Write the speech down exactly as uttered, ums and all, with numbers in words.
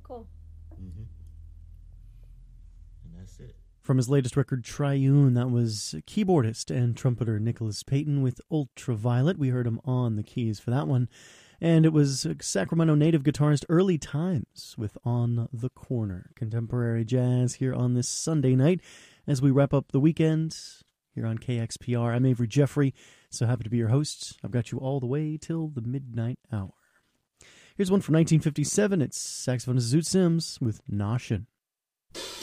Cool. Mm-hmm. And that's it. From his latest record, Triune, that was keyboardist and trumpeter Nicholas Payton with Ultraviolet. We heard him on the keys for that one. And it was Sacramento native guitarist Early Times with On the Corner. Contemporary jazz here on this Sunday night as we wrap up the weekend here on K X P R. I'm Avery Jeffrey, so happy to be your host. I've got you all the way till the midnight hour. Here's one from nineteen fifty-seven. It's saxophonist Zoot Sims with Noshin'.